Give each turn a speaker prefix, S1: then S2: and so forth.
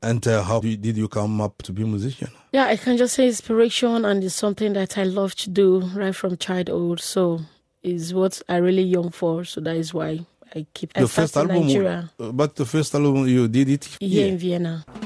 S1: And how did you come up to be a musician?
S2: Yeah, I can just say inspiration, and it's something that I love to do right from childhood. So it's what I really yearn for. So that is why I keep.
S1: The first album,
S2: Nigeria.
S1: but the first album you did it
S2: Here in Vienna.